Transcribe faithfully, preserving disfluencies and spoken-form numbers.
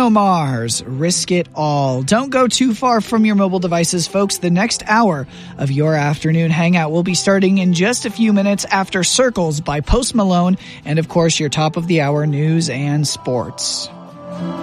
Bruno Mars, Risk It All. Don't go too far from your mobile devices, folks. The next hour of your afternoon hangout will be starting in just a few minutes after Circles by Post Malone and, of course, your top of the hour news and sports.